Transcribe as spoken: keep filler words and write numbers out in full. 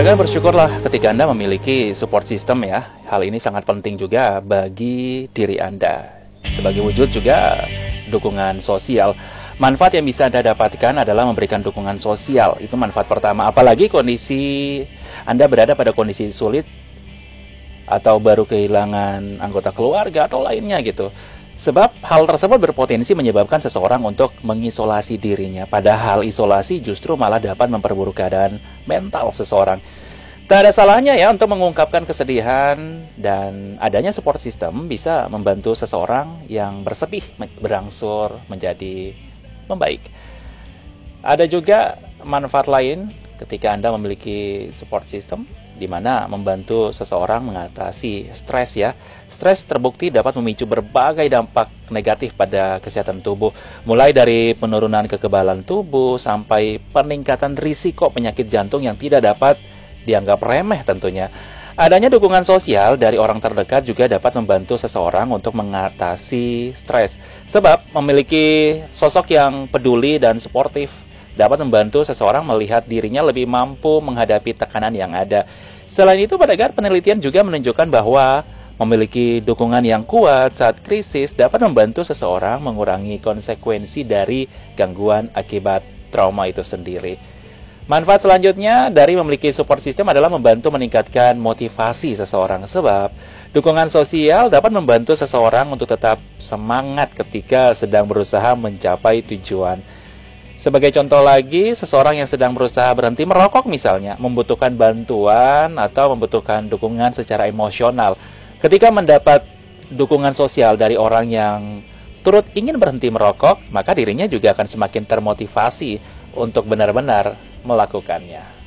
Pendengar, bersyukurlah ketika Anda memiliki support system ya. Hal ini sangat penting juga bagi diri Anda. Sebagai wujud juga dukungan sosial. Manfaat yang bisa Anda dapatkan adalah memberikan dukungan sosial. Itu manfaat pertama. Apalagi kondisi Anda berada pada kondisi sulit atau baru kehilangan anggota keluarga atau lainnya gitu. Sebab hal tersebut berpotensi menyebabkan seseorang untuk mengisolasi dirinya. Padahal isolasi justru malah dapat memperburuk keadaan mental seseorang. Tak ada salahnya ya untuk mengungkapkan kesedihan, dan adanya support system bisa membantu seseorang yang bersedih berangsur menjadi membaik. Ada juga manfaat lain ketika Anda memiliki support system, di mana membantu seseorang mengatasi stres ya. Stres terbukti dapat memicu berbagai dampak negatif pada kesehatan tubuh, mulai dari penurunan kekebalan tubuh sampai peningkatan risiko penyakit jantung yang tidak dapat dianggap remeh tentunya. Adanya dukungan sosial dari orang terdekat juga dapat membantu seseorang untuk mengatasi stres. Sebab memiliki sosok yang peduli dan suportif dapat membantu seseorang melihat dirinya lebih mampu menghadapi tekanan yang ada. Selain itu, pendengar, penelitian juga menunjukkan bahwa memiliki dukungan yang kuat saat krisis dapat membantu seseorang mengurangi konsekuensi dari gangguan akibat trauma itu sendiri. Manfaat selanjutnya dari memiliki support system adalah membantu meningkatkan motivasi seseorang. Sebab dukungan sosial dapat membantu seseorang untuk tetap semangat ketika sedang berusaha mencapai tujuan. Sebagai contoh lagi, seseorang yang sedang berusaha berhenti merokok misalnya, membutuhkan bantuan atau membutuhkan dukungan secara emosional. Ketika mendapat dukungan sosial dari orang yang turut ingin berhenti merokok, maka dirinya juga akan semakin termotivasi untuk benar-benar melakukannya.